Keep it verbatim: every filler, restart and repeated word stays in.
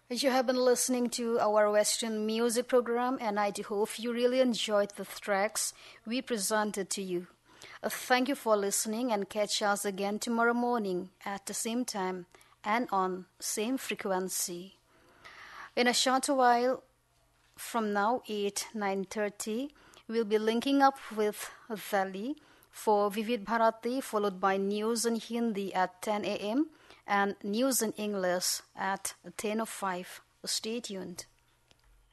You have been listening to our Western music program, and I do hope you really enjoyed the tracks we presented to you. Uh, thank you for listening, and catch us again tomorrow morning at the same time and on same frequency. In a short while from now, eight, nine thirty, we'll be linking up with Valley for Vivid Bharati, followed by news in Hindi at ten a.m. and news in English at ten oh five. Stay tuned.